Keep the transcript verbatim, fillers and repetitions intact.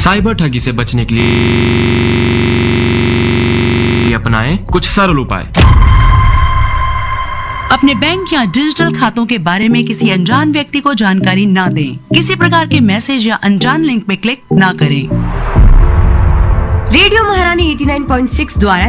Cyber ठगी से बचने के लिए अपनाएं कुछ सरल उपाय। अपने बैंक या डिजिटल खातों के बारे में किसी अनजान व्यक्ति को जानकारी ना दें। किसी प्रकार के मैसेज या अनजान लिंक पे क्लिक ना करें। रेडियो महारानी एटी नाइन पॉइंट सिक्स द्वारा